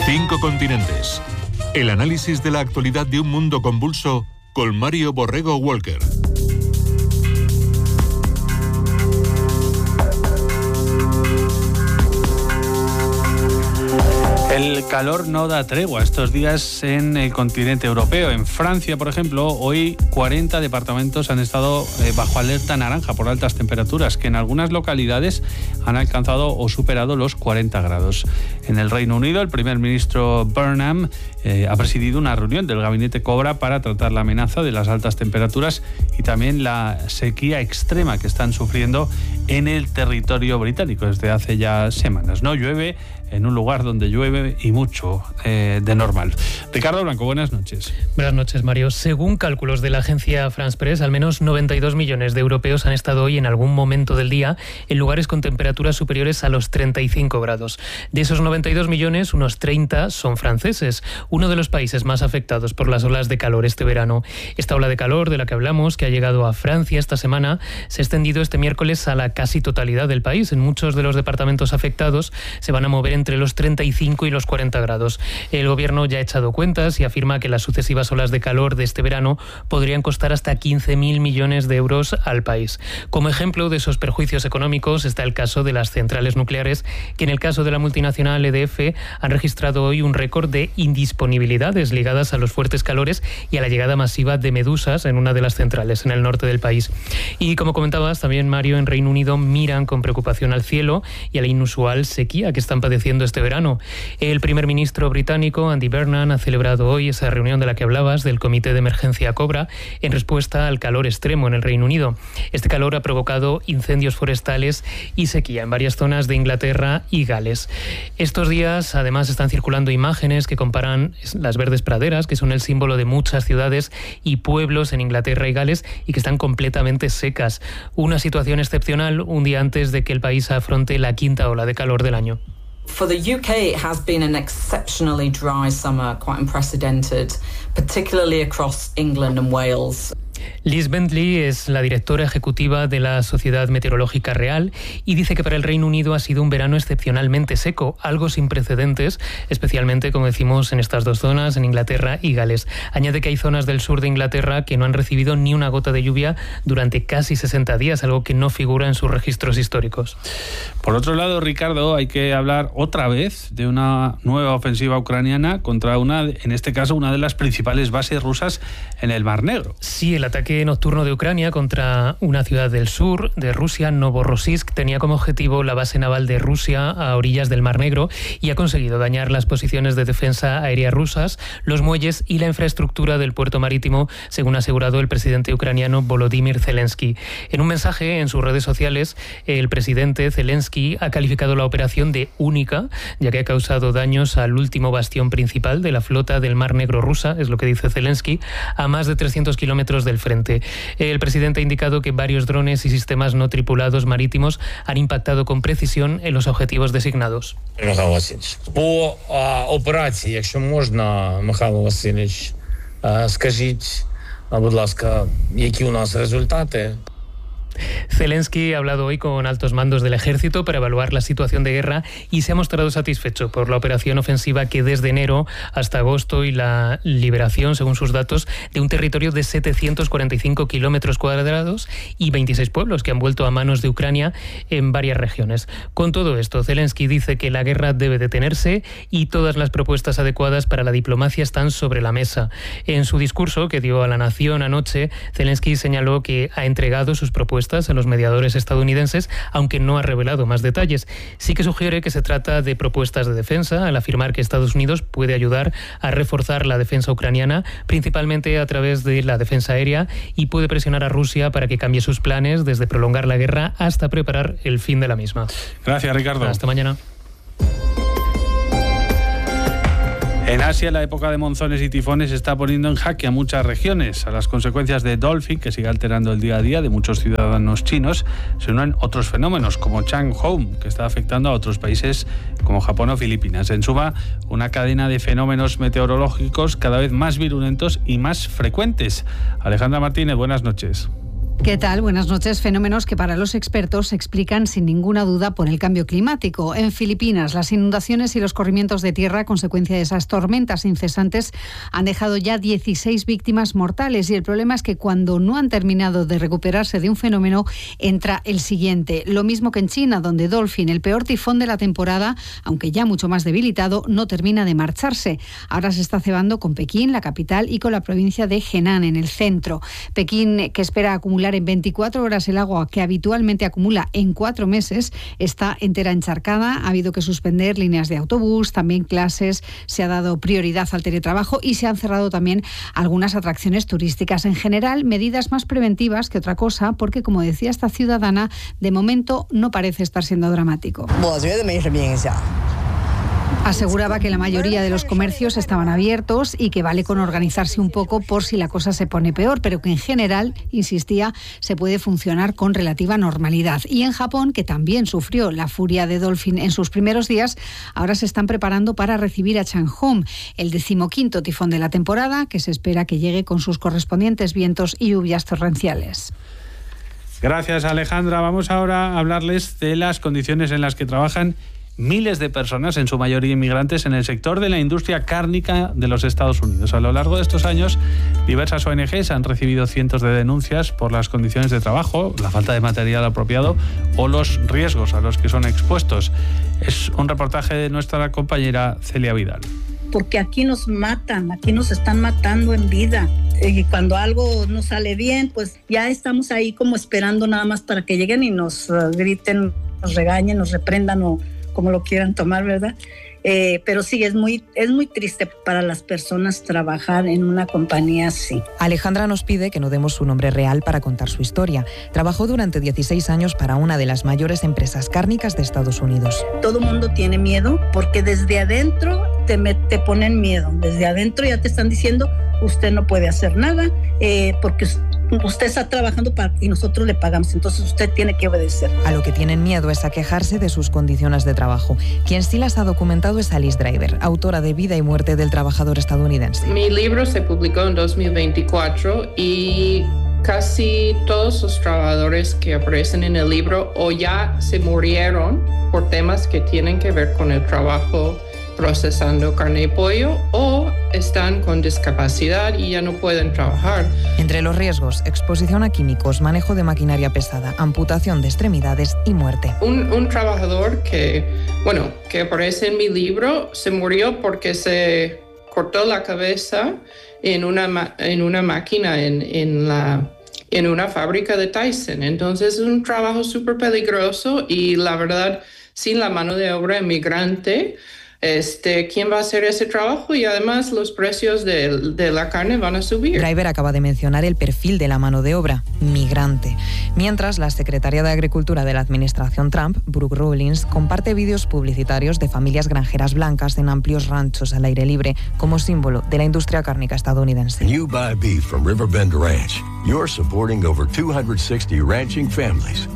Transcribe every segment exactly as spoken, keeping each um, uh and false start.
Cinco continentes. El análisis de la actualidad de un mundo convulso con Mario Borrego Walker. El calor no da tregua estos días en el continente europeo. En Francia, por ejemplo, hoy cuarenta departamentos han estado eh, bajo alerta naranja por altas temperaturas, que en algunas localidades han alcanzado o superado los cuarenta grados. En el Reino Unido, el primer ministro Burnham eh, ha presidido una reunión del gabinete Cobra para tratar la amenaza de las altas temperaturas y también la sequía extrema que están sufriendo en el territorio británico desde hace ya semanas. No llueve en un lugar donde llueve y mucho eh, de normal. Ricardo Blanco, buenas noches. Buenas noches, Mario. Según cálculos de la agencia France Press, al menos noventa y dos millones de europeos han estado hoy en algún momento del día en lugares con temperaturas superiores a los treinta y cinco grados. De esos noventa y dos millones, unos treinta son franceses, uno de los países más afectados por las olas de calor este verano. Esta ola de calor de la que hablamos, que ha llegado a Francia esta semana, se ha extendido este miércoles a la casi totalidad del país. En muchos de los departamentos afectados se van a mover entre los treinta y cinco y los cuarenta grados. El gobierno ya ha echado cuentas y afirma que las sucesivas olas de calor de este verano podrían costar hasta quince mil millones de euros al país. Como ejemplo de esos perjuicios económicos está el caso de las centrales nucleares, que en el caso de la multinacional E D F han registrado hoy un récord de indisponibilidades ligadas a los fuertes calores y a la llegada masiva de medusas en una de las centrales en el norte del país. Y como comentabas también, Mario, en Reino Unido miran con preocupación al cielo y a la inusual sequía que están padeciendo este verano. El primer ministro británico, Andy Burnham, ha celebrado hoy esa reunión de la que hablabas del Comité de Emergencia Cobra en respuesta al calor extremo en el Reino Unido. Este calor ha provocado incendios forestales y sequía en varias zonas de Inglaterra y Gales. Estos días, además, están circulando imágenes que comparan las verdes praderas, que son el símbolo de muchas ciudades y pueblos en Inglaterra y Gales, y que están completamente secas. Una situación excepcional un día antes de que el país afronte la quinta ola de calor del año. For the U K, it has been an exceptionally dry summer, quite unprecedented, particularly across England and Wales. Liz Bentley es la directora ejecutiva de la Sociedad Meteorológica Real y dice que para el Reino Unido ha sido un verano excepcionalmente seco, algo sin precedentes, especialmente, como decimos, en estas dos zonas, en Inglaterra y Gales. Añade que hay zonas del sur de Inglaterra que no han recibido ni una gota de lluvia durante casi sesenta días, algo que no figura en sus registros históricos. Por otro lado, Ricardo, hay que hablar otra vez de una nueva ofensiva ucraniana contra una, en este caso, una de las principales bases rusas en el Mar Negro. Sí, el ataque nocturno de Ucrania contra una ciudad del sur de Rusia, Novorossiysk, tenía como objetivo la base naval de Rusia a orillas del Mar Negro y ha conseguido dañar las posiciones de defensa aérea rusas, los muelles y la infraestructura del puerto marítimo, según ha asegurado el presidente ucraniano Volodymyr Zelensky. En un mensaje en sus redes sociales, el presidente Zelensky ha calificado la operación de única, ya que ha causado daños al último bastión principal de la flota del Mar Negro rusa, es lo que dice Zelensky, a más de trescientos kilómetros del frente. El presidente ha indicado que varios drones y sistemas no tripulados marítimos han impactado con precisión en los objetivos designados. Михайло Васильович, по операції, якщо можна, Михайло Васильович, скажіть, будь ласка, які у нас результати? Zelensky ha hablado hoy con altos mandos del ejército para evaluar la situación de guerra y se ha mostrado satisfecho por la operación ofensiva que desde enero hasta agosto y la liberación, según sus datos, de un territorio de setecientos cuarenta y cinco kilómetros cuadrados y veintiséis pueblos que han vuelto a manos de Ucrania en varias regiones. Con todo esto, Zelensky dice que la guerra debe detenerse y todas las propuestas adecuadas para la diplomacia están sobre la mesa. En su discurso que dio a la nación anoche, Zelensky señaló que ha entregado sus propuestas a los mediadores estadounidenses, aunque no ha revelado más detalles. Sí que sugiere que se trata de propuestas de defensa, al afirmar que Estados Unidos puede ayudar a reforzar la defensa ucraniana, principalmente a través de la defensa aérea, y puede presionar a Rusia para que cambie sus planes, desde prolongar la guerra hasta preparar el fin de la misma. Gracias, Ricardo. Hasta mañana. En Asia, la época de monzones y tifones está poniendo en jaque a muchas regiones. A las consecuencias de Dolphin, que sigue alterando el día a día de muchos ciudadanos chinos, se unen otros fenómenos como Chang'e, que está afectando a otros países como Japón o Filipinas. En suma, una cadena de fenómenos meteorológicos cada vez más virulentos y más frecuentes. Alejandra Martínez, buenas noches. ¿Qué tal? Buenas noches. Fenómenos que para los expertos se explican sin ninguna duda por el cambio climático. En Filipinas, las inundaciones y los corrimientos de tierra a consecuencia de esas tormentas incesantes han dejado ya dieciséis víctimas mortales y el problema es que cuando no han terminado de recuperarse de un fenómeno, entra el siguiente. Lo mismo que en China, donde Dolphin, el peor tifón de la temporada, aunque ya mucho más debilitado, no termina de marcharse. Ahora se está cebando con Pekín, la capital, y con la provincia de Henan, en el centro. Pekín, que espera acumular en veinticuatro horas el agua que habitualmente acumula en cuatro meses, está entera encharcada. Ha habido que suspender líneas de autobús, también clases, se ha dado prioridad al teletrabajo y se han cerrado también algunas atracciones turísticas. En general, medidas más preventivas que otra cosa, porque, como decía esta ciudadana, de momento no parece estar siendo dramático. Aseguraba que la mayoría de los comercios estaban abiertos y que vale con organizarse un poco por si la cosa se pone peor, pero que en general, insistía, se puede funcionar con relativa normalidad. Y en Japón, que también sufrió la furia de Dolphin en sus primeros días, ahora se están preparando para recibir a Changhoom, el decimoquinto tifón de la temporada, que se espera que llegue con sus correspondientes vientos y lluvias torrenciales. Gracias, Alejandra. Vamos ahora a hablarles de las condiciones en las que trabajan miles de personas, en su mayoría inmigrantes, en el sector de la industria cárnica de los Estados Unidos. A lo largo de estos años, diversas O N Ges han recibido cientos de denuncias por las condiciones de trabajo, la falta de material apropiado o los riesgos a los que son expuestos. Es un reportaje de nuestra compañera Celia Vidal. Porque aquí nos matan, aquí nos están matando en vida. Y cuando algo no sale bien, pues ya estamos ahí como esperando nada más para que lleguen y nos uh, griten, nos regañen, nos reprendan o como lo quieran tomar, ¿verdad? Eh, pero sí, es muy, es muy triste para las personas trabajar en una compañía así. Alejandra nos pide que no demos su nombre real para contar su historia. Trabajó durante dieciséis años para una de las mayores empresas cárnicas de Estados Unidos. Todo el mundo tiene miedo porque desde adentro te, me, te ponen miedo. Desde adentro ya te están diciendo, usted no puede hacer nada eh, porque usted está trabajando para, y nosotros le pagamos, entonces usted tiene que obedecer. A lo que tienen miedo es a quejarse de sus condiciones de trabajo. Quien sí las ha documentado es Alice Driver, autora de Vida y muerte del trabajador estadounidense. Mi libro se publicó en dos mil veinticuatro y casi todos los trabajadores que aparecen en el libro o ya se murieron por temas que tienen que ver con el trabajo procesando carne y pollo o están con discapacidad y ya no pueden trabajar. Entre los riesgos, exposición a químicos, manejo de maquinaria pesada, amputación de extremidades y muerte. Un, un trabajador que, bueno, que aparece en mi libro se murió porque se cortó la cabeza en una, en una máquina en, en, la, en una fábrica de Tyson. Entonces es un trabajo súper peligroso y la verdad, sin la mano de obra inmigrante, Este, ¿quién va a hacer ese trabajo? Y además los precios de, de la carne van a subir. Driver acaba de mencionar el perfil de la mano de obra, migrante. Mientras, la secretaria de Agricultura de la administración Trump, Brooke Rollins, comparte vídeos publicitarios de familias granjeras blancas en amplios ranchos al aire libre como símbolo de la industria cárnica estadounidense. When you buy beef from Riverbend Ranch, you're supporting over two hundred sixty ranching families.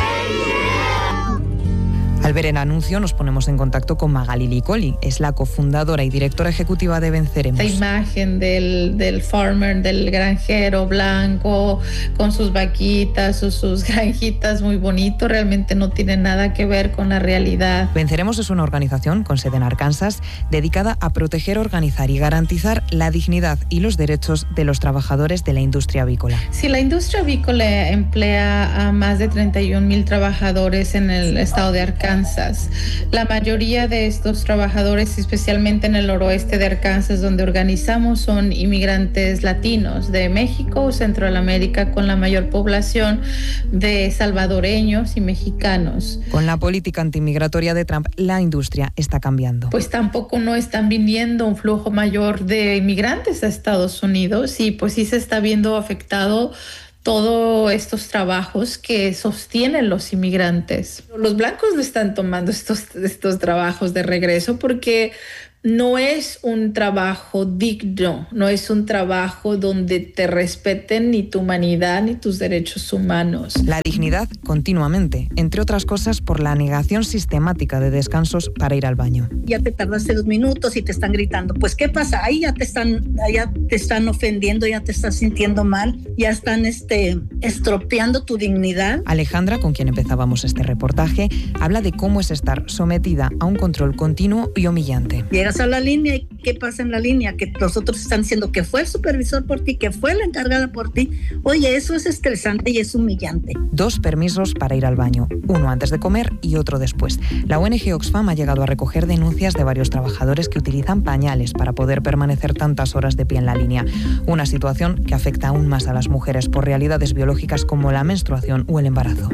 Al ver el anuncio nos ponemos en contacto con Magali Licoli, es la cofundadora y directora ejecutiva de Venceremos. Esta imagen del, del farmer, del granjero blanco, con sus vaquitas o sus granjitas, muy bonito, realmente no tiene nada que ver con la realidad. Venceremos es una organización con sede en Arkansas dedicada a proteger, organizar y garantizar la dignidad y los derechos de los trabajadores de la industria avícola. Sí, la industria avícola emplea a más de treinta y un mil trabajadores en el estado de Arkansas. La mayoría de estos trabajadores, especialmente en el noroeste de Arkansas, donde organizamos, son inmigrantes latinos de México, Centroamérica, con la mayor población de salvadoreños y mexicanos. Con la política antimigratoria de Trump, la industria está cambiando. Pues tampoco no están viniendo un flujo mayor de inmigrantes a Estados Unidos y pues sí se está viendo afectado todos estos trabajos que sostienen los inmigrantes. Los blancos no están tomando estos, estos trabajos de regreso porque no es un trabajo digno, no es un trabajo donde te respeten ni tu humanidad ni tus derechos humanos. La dignidad continuamente, entre otras cosas por la negación sistemática de descansos para ir al baño. Ya te tardaste dos minutos y te están gritando. Pues, ¿qué pasa? Ahí ya te están, ya te están ofendiendo, ya te estás sintiendo mal, ya están este, estropeando tu dignidad. Alejandra, con quien empezábamos este reportaje, habla de cómo es estar sometida a un control continuo y humillante. Llegas a la línea y ¿qué pasa en la línea? Que los otros están diciendo que fue el supervisor por ti, que fue la encargada por ti. Oye, eso es estresante y es humillante. Dos permisos para ir al baño, uno antes de comer y otro después. La O N G Oxfam ha llegado a recoger denuncias de varios trabajadores que utilizan pañales para poder permanecer tantas horas de pie en la línea. Una situación que afecta aún más a las mujeres por realidades biológicas como la menstruación o el embarazo.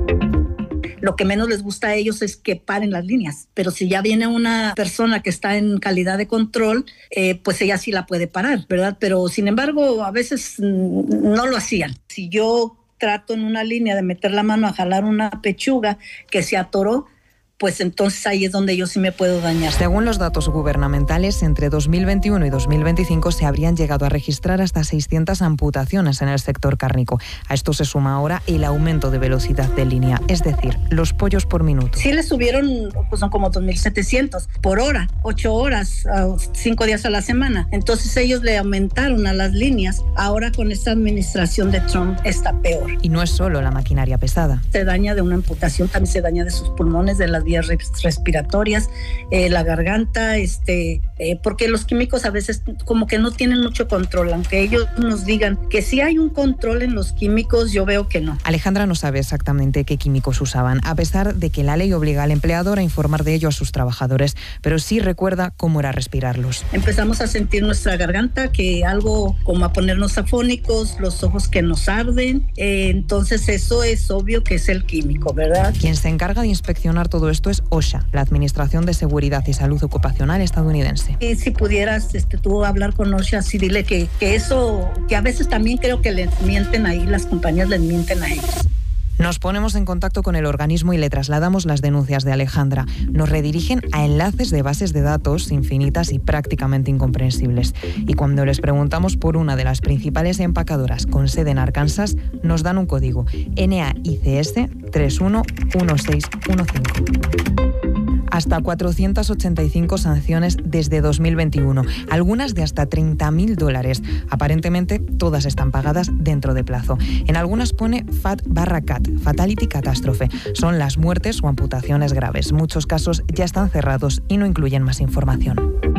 Lo que menos les gusta a ellos es que paren las líneas, pero si ya viene una persona que está en calidad de control, eh, pues ella sí la puede parar, ¿verdad? Pero sin embargo, a veces mm, no lo hacían. Si yo trato en una línea de meter la mano a jalar una pechuga que se atoró, pues entonces ahí es donde yo sí me puedo dañar. Según los datos gubernamentales, entre dos mil veintiuno y dos mil veinticinco se habrían llegado a registrar hasta seiscientas amputaciones en el sector cárnico. A esto se suma ahora el aumento de velocidad de línea, es decir, los pollos por minuto. Sí le subieron, pues son como dos mil setecientos por hora, ocho horas, cinco días a la semana. Entonces ellos le aumentaron a las líneas. Ahora con esta administración de Trump está peor. Y no es solo la maquinaria pesada. Se daña de una amputación, también se daña de sus pulmones, de las vías respiratorias, eh, la garganta, este, eh, porque los químicos a veces como que no tienen mucho control, aunque ellos nos digan que sí hay un control en los químicos, yo veo que no. Alejandra no sabe exactamente qué químicos usaban, a pesar de que la ley obliga al empleador a informar de ello a sus trabajadores, pero sí recuerda cómo era respirarlos. Empezamos a sentir nuestra garganta, que algo como a ponernos afónicos, los ojos que nos arden, eh, entonces eso es obvio que es el químico, ¿verdad? Quien se encarga de inspeccionar todo esto es OSHA, la Administración de Seguridad y Salud Ocupacional estadounidense. Y si pudieras este, tú hablar con OSHA, sí, dile que, que eso, que a veces también creo que les mienten ahí, las compañías les mienten a ellos. Nos ponemos en contacto con el organismo y le trasladamos las denuncias de Alejandra. Nos redirigen a enlaces de bases de datos infinitas y prácticamente incomprensibles. Y cuando les preguntamos por una de las principales empacadoras con sede en Arkansas, nos dan un código N A I C S tres uno uno seis uno cinco. Hasta cuatrocientas ochenta y cinco sanciones desde dos mil veintiuno, algunas de hasta treinta mil dólares. Aparentemente, todas están pagadas dentro de plazo. En algunas pone F A T barra C A T, Fatality Catástrofe. Son las muertes o amputaciones graves. Muchos casos ya están cerrados y no incluyen más información.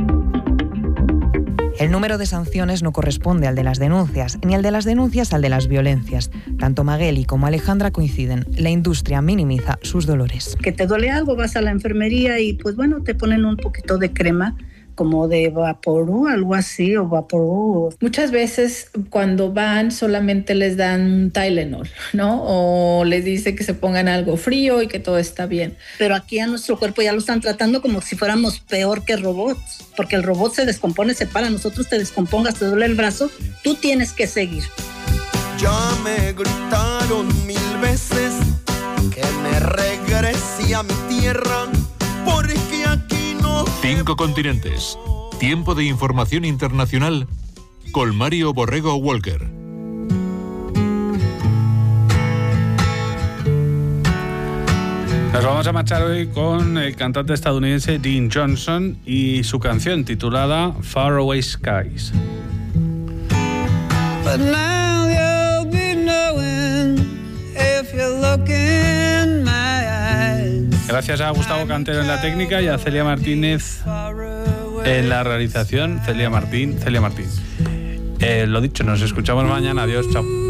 El número de sanciones no corresponde al de las denuncias, ni al de las denuncias al de las violencias. Tanto Magueli como Alejandra coinciden. La industria minimiza sus dolores. Que te duele algo, vas a la enfermería y pues bueno, te ponen un poquito de crema, como de Vaporú, algo así, o Vaporú. Muchas veces cuando van solamente les dan un Tylenol, ¿no? O les dice que se pongan algo frío y que todo está bien. Pero aquí a nuestro cuerpo ya lo están tratando como si fuéramos peor que robots, porque el robot se descompone, se para, nosotros te descompongas, te duele el brazo, tú tienes que seguir. Ya me gritaron mil veces que me regrese a mi tierra, porque aquí Cinco continentes. Tiempo de información internacional con Mario Borrego Walker. Nos vamos a marchar hoy con el cantante estadounidense Dean Johnson y su canción titulada Faraway Skies. But now you'll be knowing if you look in my eyes. Gracias a Gustavo Cantero en la técnica y a Celia Martínez en la realización. Celia Martín, Celia Martín. Eh, lo dicho, nos escuchamos mañana. Adiós, chao.